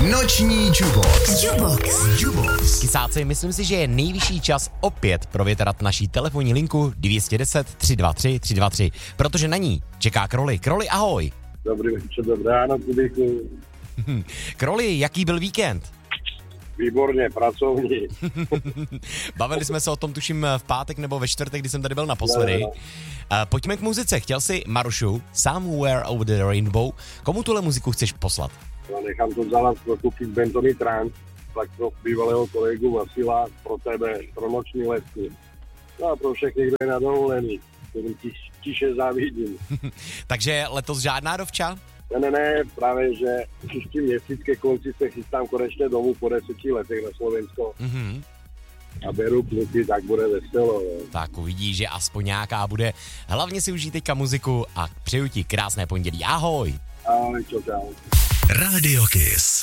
Noční Jubox. Kysáci, myslím si, že je nejvyšší čas opět provětrat naší telefonní linku 210 323 323, protože na ní čeká Kroli. Kroli, ahoj. Dobrý večer, dobré ráno, Kubiku. Kroli, jaký byl víkend? Výborně, pracovní. Bavili jsme se o tom, tuším, v pátek nebo ve čtvrtek, kdy jsem tady byl naposledy. No. Pojďme k muzice. Chtěl jsi Marušu, Somewhere Over the Rainbow. Komu tuhle muziku chceš poslat? No, nechám to vzala pro Cookies Bentley Trans, tak pro bývalého kolegu Vasila, pro tebe, pro noční lesky. No a pro všechny, kdo je na dovolený, kterým tiše závidím. Takže letos žádná dovča? Ne, právě, že příští měsíc ke konci se chystám konečně domů po 10 letech na Slovensko. A beru kluky, tak bude veselo. Jo. Tak uvidíš, že aspoň nějaká bude. Hlavně si užij teďka muziku a přeju ti krásné pondělí. Ahoj! Ahoj, čau. Radio Kiss.